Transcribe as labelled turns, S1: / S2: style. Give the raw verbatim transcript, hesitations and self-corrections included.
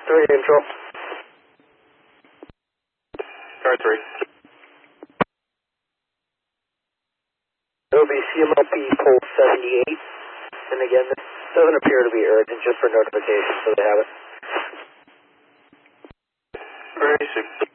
S1: three control.
S2: Car three.
S1: It'll be C M L P pole seventy-eight. And again, this doesn't appear to be urgent, just for notification, so they have it.
S2: Very soon.